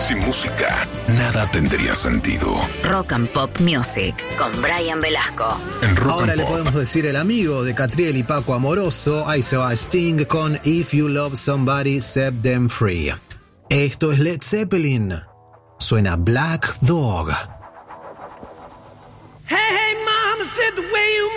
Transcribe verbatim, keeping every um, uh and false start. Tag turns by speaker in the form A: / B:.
A: Sin música, nada tendría sentido.
B: Rock and Pop Music con Brian Velasco.
A: En Rock
C: Ahora
A: and
C: le
A: Pop.
C: podemos decir el amigo de Catriel y Paco Amoroso. Ahí se va Sting con If You Love Somebody, Set Them Free. Esto es Led Zeppelin. Suena Black Dog.
D: Hey, hey, mama said the way you